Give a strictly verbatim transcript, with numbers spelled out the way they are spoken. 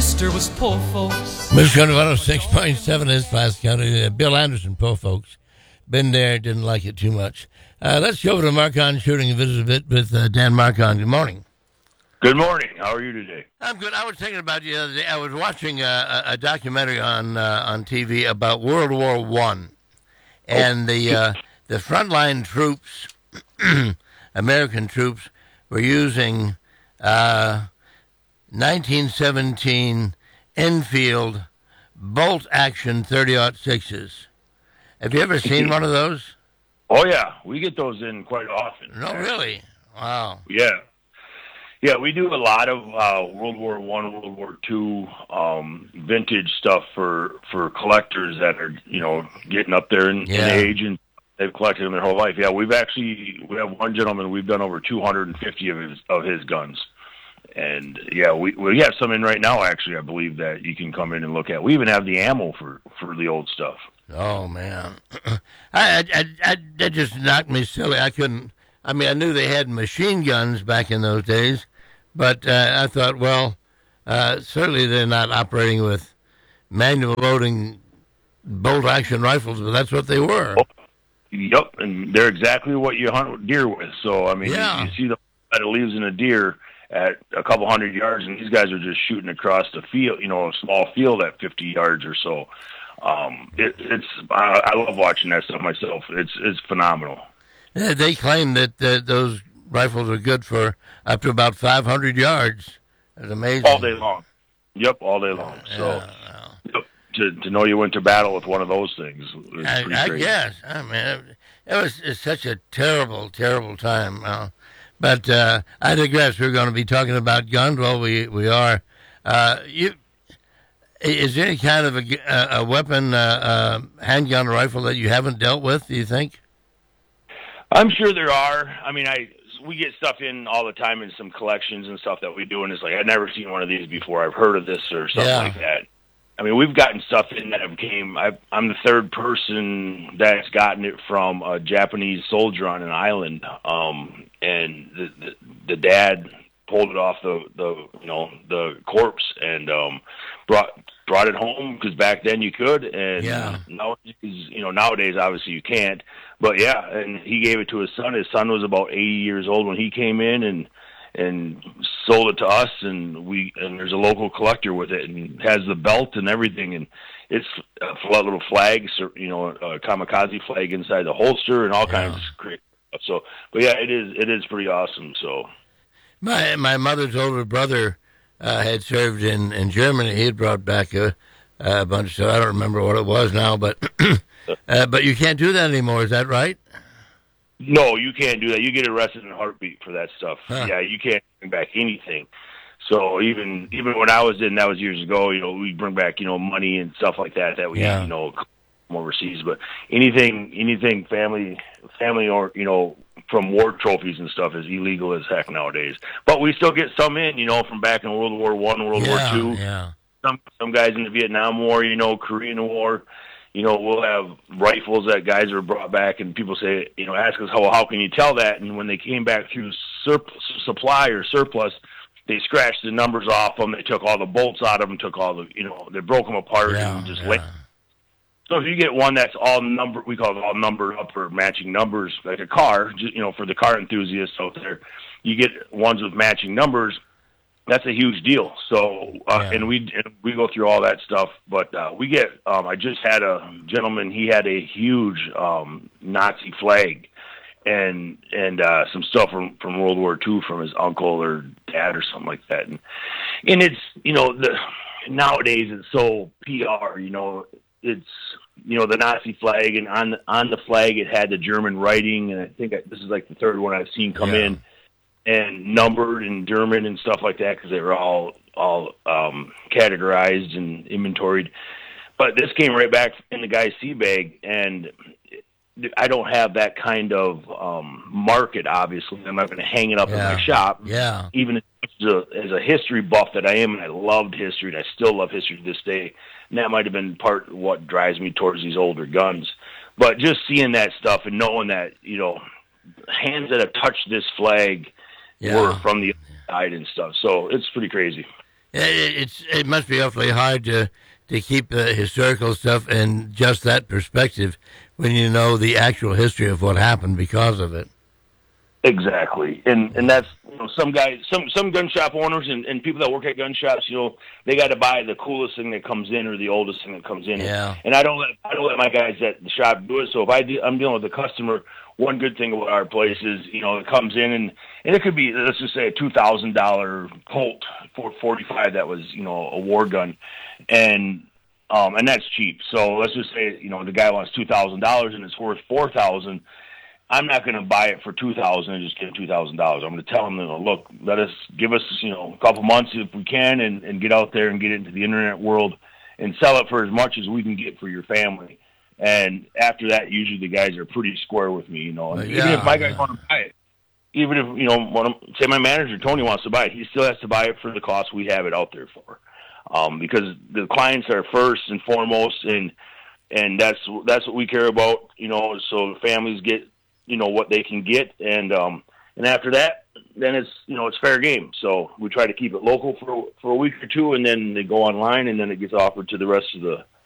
sister was poor folks. Michigan County one oh six point seven is Placer County. Uh, Bill Anderson, poor folks. Been there, didn't like it too much. Uh, let's go over to Marcon Shooting and visit a bit with uh, Dan Marcon. Good morning. Good morning. How are you today? I'm good. I was thinking about you the other day. I was watching a, a documentary on uh, on T V about World War One, and oh. the uh, the frontline troops, American troops, were using uh, nineteen seventeen Enfield bolt action thirty aught sixes. Have you ever seen one of those? Oh yeah, we get those in quite often. No, really? Wow. Yeah. Yeah, we do a lot of uh, World War One, World War Two um, vintage stuff for, for collectors that are, you know, getting up there in, yeah. in age and they've collected them their whole life. Yeah, we've actually we have one gentleman we've done over two hundred fifty of his of his guns, and yeah, we we have some in right now. Actually, I believe that you can come in and look at. We even have the ammo for, for the old stuff. Oh man, I, I, I that just knocked me silly. I couldn't. I mean, I knew they had machine guns back in those days. But uh, I thought, well, uh, certainly they're not operating with manual loading bolt-action rifles, but that's what they were. Oh, yep, and they're exactly what you hunt deer with. So, I mean, yeah. you, you see the that it leaves in a deer at a couple hundred yards, and these guys are just shooting across the field, you know, a small field at fifty yards or so. Um, it, it's I, I love watching that stuff myself. It's it's phenomenal. Yeah, they claim that uh, those rifles are good for up to about five hundred yards. That's amazing. All day long. Yep, all day long. Yeah, so well. yep, to to know you went to battle with one of those things is I, pretty I crazy. guess. I mean, it, it was it's such a terrible, terrible time. Uh, but uh, I digress. We're going to be talking about guns. Well, we we are. Uh, you is there any kind of a, a weapon, uh, uh, handgun, rifle that you haven't dealt with? Do you think? I'm sure there are. I mean, I we get stuff in all the time in some collections and stuff that we do, and it's like I've never seen one of these before. I've heard of this or something yeah. like that. I mean, we've gotten stuff in that have came. I've, I'm the third person that's gotten it from a Japanese soldier on an island, um, and the, the the dad pulled it off the the you know the corpse and um, brought brought it home because back then you could, and yeah. nowadays you know nowadays obviously you can't. But yeah, and he gave it to his son. His son was about eighty years old when he came in and and sold it to us. And we and there's a local collector with it and has the belt and everything. And it's a little flag, you know, a kamikaze flag inside the holster and all yeah. kinds of great stuff. So, but yeah, it is it is pretty awesome. So, my my mother's older brother uh, had served in, in Germany. He had brought back a, a bunch of stuff. I don't remember what it was now, but. Uh, but you can't do that anymore, is that right? No, you can't do that. You get arrested in a heartbeat for that stuff. Huh. Yeah, you can't bring back anything. So even even when I was in, that was years ago, you know, we bring back, you know, money and stuff like that that we, yeah. you know, from overseas. But anything, anything family, family or, you know, from war trophies and stuff is illegal as heck nowadays. But we still get some in, you know, from back in World War One, World yeah, War Two. Yeah. Some some guys in the Vietnam War, you know, Korean War. You know, we'll have rifles that guys are brought back, and people say, you know, ask us, how how can you tell that? And when they came back through surplus, supply or surplus, they scratched the numbers off them. They took all the bolts out of them, took all the, you know, they broke them apart yeah, and just yeah. laid. So if you get one that's all number, we call it all numbered up or matching numbers, like a car, you know, for the car enthusiasts out there, you get ones with matching numbers. That's a huge deal. So, uh, yeah. and we and we go through all that stuff. But uh, we get. Um, I just had a gentleman. He had a huge um, Nazi flag, and and uh, some stuff from, from World War Two from his uncle or dad or something like that. And and it's you know the nowadays it's so P R. You know it's you know the Nazi flag, and on on the flag it had the German writing. And I think I, this is like the third one I've seen come yeah. in. And numbered in German and stuff like that because they were all all um, categorized and inventoried. But this came right back in the guy's sea bag, and I don't have that kind of um, market. Obviously, I'm not going to hang it up yeah. in my shop. Yeah. Even as a, as a history buff that I am, and I loved history, and I still love history to this day. And that might have been part of what drives me towards these older guns. But just seeing that stuff and knowing that you know hands that have touched this flag. Yeah. Were from the side and stuff, so it's pretty crazy. It, it's it must be awfully hard to to keep the historical stuff in just that perspective when you know the actual history of what happened because of it. Exactly, and and that's you know, some guys, some some gun shop owners and, and people that work at gun shops. You know, they got to buy the coolest thing that comes in or the oldest thing that comes in. Yeah. And I don't let I don't let my guys at the shop do it. So if I do, I'm dealing with the customer. One good thing about our place is, you know, it comes in and and it could be, let's just say, a two thousand dollar Colt four forty-five that was, you know, a war gun, and um and that's cheap. So let's just say, you know, the guy wants two thousand dollars and it's worth four thousand. I'm not going to buy it for two thousand and just give him two thousand dollars. I'm going to tell him, look, let us give us, you know, a couple months if we can, and, and get out there and get into the internet world and sell it for as much as we can get for your family. And after that, usually the guys are pretty square with me, you know. And yeah, even if my guys yeah. want to buy it, even if, you know, one of, say my manager Tony wants to buy it, he still has to buy it for the cost we have it out there for, um, because the clients are first and foremost, and and that's that's what we care about, you know. So the families get, you know, what they can get, and um, and after that, then it's, you know, it's fair game. So we try to keep it local for for a week or two, and then they go online, and then it gets offered to the rest of the